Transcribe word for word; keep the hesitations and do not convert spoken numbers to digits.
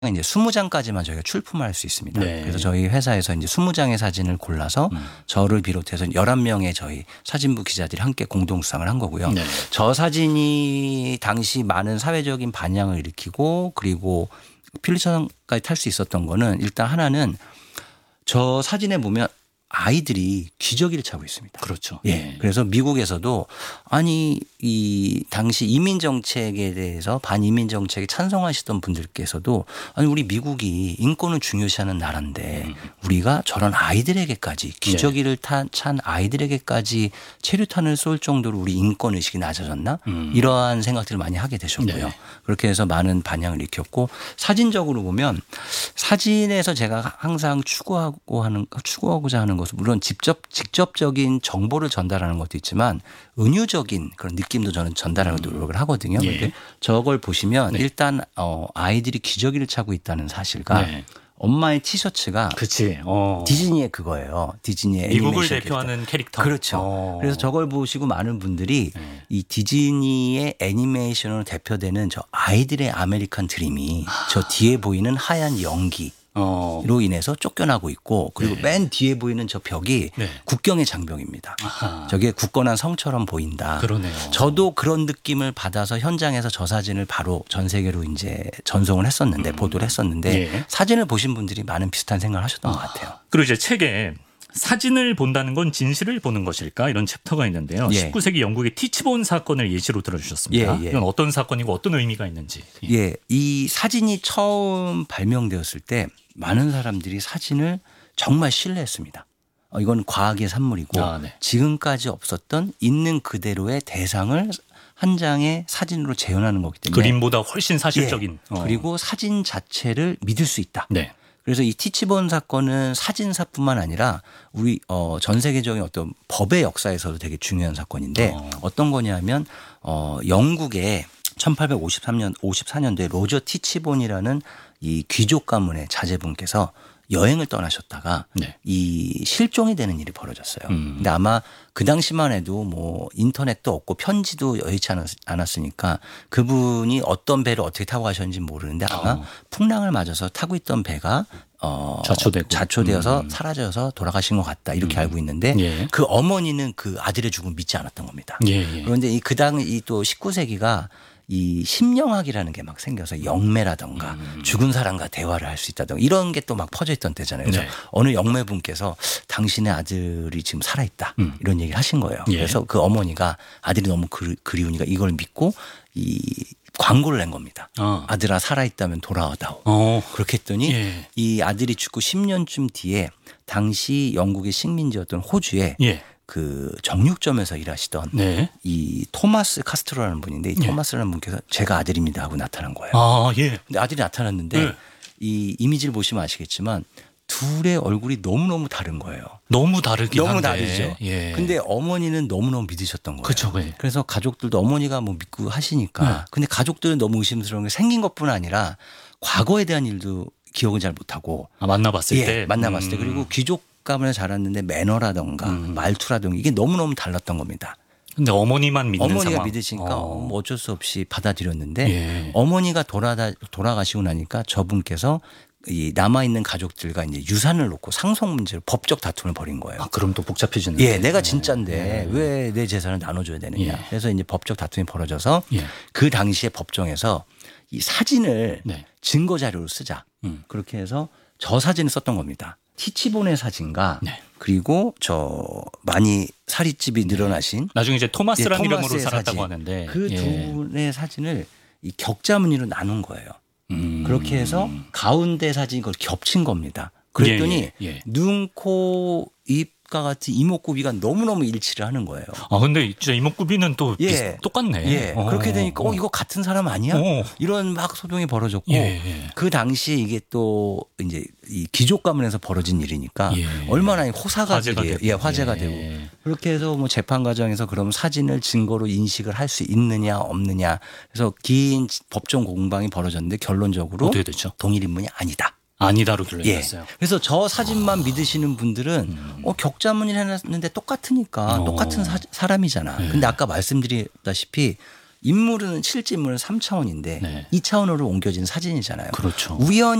이제 이십 장까지만 저희가 출품할 수 있습니다. 네. 그래서 저희 회사에서 이제 이십 장의 사진을 골라서 음. 저를 비롯해서 열한 명의 저희 사진부 기자들이 함께 공동 수상을 한 거고요. 네. 저 사진이 당시 많은 사회적인 반향을 일으키고 그리고 필리처상까지 탈 수 있었던 거는 일단 하나는 저 사진에 보면 아이들이 기저귀를 차고 있습니다. 그렇죠. 예. 예. 그래서 미국에서도 아니 이 당시 이민 정책에 대해서 반이민 정책에 찬성하시던 분들께서도 아니 우리 미국이 인권을 중요시하는 나라인데 음. 우리가 저런 아이들에게까지 기저귀를 탄, 찬 아이들에게까지 체류탄을 쏠 정도로 우리 인권 의식이 낮아졌나 음. 이러한 생각들을 많이 하게 되셨고요. 네. 그렇게 해서 많은 반향을 일으켰고 사진적으로 보면 사진에서 제가 항상 추구하고 하는 추구하고자 하는 것은 물론 직접 직접적인 정보를 전달하는 것도 있지만 은유적인 그런 느낌도 저는 전달하는 노력을 하거든요. 예. 그런데 저걸 보시면 네. 일단 어 아이들이 기저귀를 차고 있다는 사실과 네. 엄마의 티셔츠가 그치. 어. 디즈니의 그거예요. 디즈니의 미국을 애니메이션 대표하는 캐릭터. 그렇죠. 어. 그래서 저걸 보시고 많은 분들이 네. 이 디즈니의 애니메이션으로 대표되는 저 아이들의 아메리칸 드림이 저 뒤에 보이는 하얀 연기 어. 로 인해서 쫓겨나고 있고 그리고 네. 맨 뒤에 보이는 저 벽이 네. 국경의 장벽입니다. 아하. 저게 굳건한 성처럼 보인다. 그러네요. 저도 그런 느낌을 받아서 현장에서 저 사진을 바로 전 세계로 이제 전송을 했었는데 음. 보도를 했었는데 예. 사진을 보신 분들이 많은 비슷한 생각을 하셨던 것 같아요. 그리고 이제 책에 사진을 본다는 건 진실을 보는 것일까 이런 챕터가 있는데요. 예. 십구 세기 영국의 티치본 사건을 예시로 들어주셨습니다. 예, 예. 이건 어떤 사건이고 어떤 의미가 있는지. 예, 이 사진이 처음 발명되었을 때 많은 사람들이 사진을 정말 신뢰했습니다. 어, 이건 과학의 산물이고 아, 네. 지금까지 없었던 있는 그대로의 대상을 한 장의 사진으로 재현하는 거기 때문에 그림보다 훨씬 사실적인. 예, 어. 그리고 사진 자체를 믿을 수 있다. 네. 그래서 이 티치본 사건은 사진사뿐만 아니라 우리 어, 전 세계적인 어떤 법의 역사에서도 되게 중요한 사건인데 어. 어떤 거냐면 어, 영국의 천팔백오십삼 년 오십사 년도에 로저 티치본이라는 이 귀족 가문의 자제분께서 여행을 떠나셨다가 네. 이 실종이 되는 일이 벌어졌어요. 음. 근데 아마 그 당시만 해도 뭐 인터넷도 없고 편지도 여의치 않았, 않았으니까 그분이 어떤 배를 어떻게 타고 가셨는지 모르는데 아마 어. 풍랑을 맞아서 타고 있던 배가 어 좌초되고. 좌초되어서 음. 사라져서 돌아가신 것 같다 이렇게 음. 알고 있는데 예. 그 어머니는 그 아들의 죽음을 믿지 않았던 겁니다. 예, 예. 그런데 이 그 당 이 또 십구 세기가 이 심령학이라는 게 막 생겨서 영매라던가 음. 죽은 사람과 대화를 할 수 있다던가 이런 게 또 막 퍼져 있던 때잖아요. 그래서 네. 어느 영매분께서 당신의 아들이 지금 살아있다 음. 이런 얘기를 하신 거예요. 예. 그래서 그 어머니가 아들이 너무 그리, 그리우니까 이걸 믿고 이 광고를 낸 겁니다. 어. 아들아 살아있다면 돌아와다오. 어. 그렇게 했더니 예. 이 아들이 죽고 십 년쯤 뒤에 당시 영국의 식민지였던 호주에 예. 그 정육점에서 일하시던 네. 이 토마스 카스트로라는 분인데 이 예. 토마스라는 분께서 제가 아들입니다 하고 나타난 거예요. 아, 예. 근데 아들이 나타났는데 네. 이 이미지를 보시면 아시겠지만 둘의 얼굴이 너무너무 다른 거예요. 너무 다르긴 너무 한데. 다르죠. 예. 근데 어머니는 너무너무 믿으셨던 거예요. 그쵸, 예. 그래서 가족들도 어머니가 뭐 믿고 하시니까 네. 근데 가족들은 너무 의심스러운 게 생긴 것뿐 아니라 과거에 대한 일도 기억을 잘 못하고 아, 만나봤을 예, 때. 만나봤을 때 음. 그리고 귀족 가문에 자랐는데 매너라던가 음. 말투라던가 이게 너무너무 달랐던 겁니다. 근데 어머니만 믿는 어머니가 상황. 믿으시니까 어. 뭐 어쩔 수 없이 받아들였는데 예. 어머니가 돌아다, 돌아가시고 나니까 저분께서 이 남아있는 가족들과 이제 유산을 놓고 상속 문제로 법적 다툼을 벌인 거예요. 아, 그럼 또 복잡해지는데. 예, 내가 진짜인데 예. 왜 내 재산을 나눠줘야 되느냐. 예. 그래서 이제 법적 다툼이 벌어져서 예. 그 당시에 법정에서 이 사진을 네. 증거 자료로 쓰자. 음. 그렇게 해서 저 사진을 썼던 겁니다. 티치본의 사진과 네. 그리고 저 많이 살이집이 늘어나신 나중에 이제 토마스라는 예, 이름으로 토마스의 살았다고 사진. 하는데. 그 두 예. 분의 사진을 이 격자 무늬로 나눈 거예요. 음. 그렇게 해서 가운데 사진이 그걸 겹친 겁니다. 그랬더니 예, 예. 눈, 코, 입과 같은 이목구비가 너무너무 일치를 하는 거예요. 아, 근데 진짜 이목구비는 또 예. 비슷, 똑같네. 예. 어. 그렇게 되니까 어, 이거 같은 사람 아니야? 어. 이런 막 소동이 벌어졌고 예, 예. 그 당시에 이게 또 이제 이 귀족 가문에서 벌어진 일이니까 예. 얼마나 화사가 화제가 되고, 되고. 예, 화제가 예. 되고 그렇게 해서 뭐 재판 과정에서 그럼 사진을 증거로 인식을 할 수 있느냐 없느냐 그래서 긴 법정 공방이 벌어졌는데 결론적으로 어떻게 됐죠? 동일 인물이 아니다. 아니다로 예. 결론났어요. 그래서 저 사진만 믿으시는 분들은 어, 격자문을 해놨는데 똑같으니까 어. 똑같은 사, 사람이잖아. 예. 근데 아까 말씀드렸다시피 인물은 실제 인물은 삼 차원인데 네. 이 차원으로 옮겨진 사진이잖아요. 그렇죠. 우연히